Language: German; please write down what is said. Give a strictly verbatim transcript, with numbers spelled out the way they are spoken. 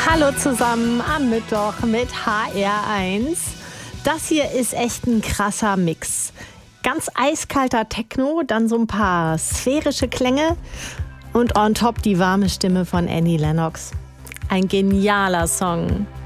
Hallo zusammen am Mittwoch mit H R eins. Das hier ist echt ein krasser Mix. Ganz eiskalter Techno, dann so ein paar sphärische Klänge und on top die warme Stimme von Annie Lennox. Ein genialer Song.